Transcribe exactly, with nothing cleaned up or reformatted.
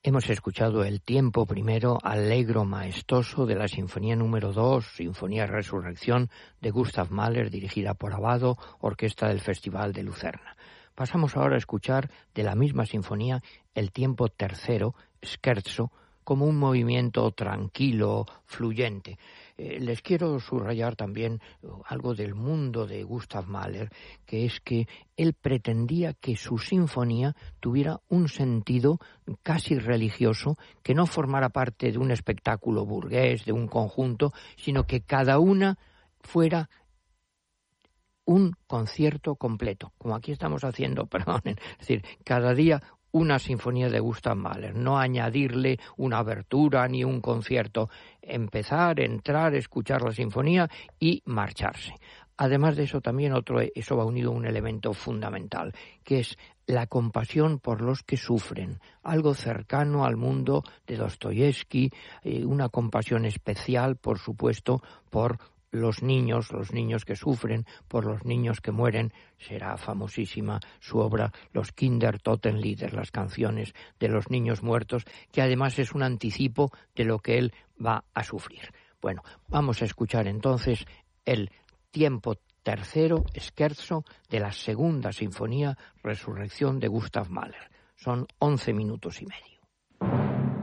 Hemos escuchado el tiempo primero allegro maestoso de la Sinfonía número dos, Sinfonía Resurrección de Gustav Mahler, dirigida por Abbado, orquesta del Festival de Lucerna. Pasamos ahora a escuchar de la misma sinfonía el tiempo tercero, Scherzo, como un movimiento tranquilo, fluyente. Eh, les quiero subrayar también algo del mundo de Gustav Mahler, que es que él pretendía que su sinfonía tuviera un sentido casi religioso, que no formara parte de un espectáculo burgués, de un conjunto, sino que cada una fuera un concierto completo, como aquí estamos haciendo, perdonen, es decir, cada día una sinfonía de Gustav Mahler, no añadirle una abertura ni un concierto, empezar, entrar, escuchar la sinfonía y marcharse. Además de eso también otro, eso va unido a un elemento fundamental, que es la compasión por los que sufren, algo cercano al mundo de Dostoyevsky, eh, una compasión especial, por supuesto, por los niños, los niños que sufren, por los niños que mueren. Será famosísima su obra Los Kindertotenlieder, las canciones de los niños muertos, que además es un anticipo de lo que él va a sufrir. Bueno, vamos a escuchar entonces el tiempo tercero, Scherzo, de la segunda sinfonía, Resurrección de Gustav Mahler. Son once minutos y medio.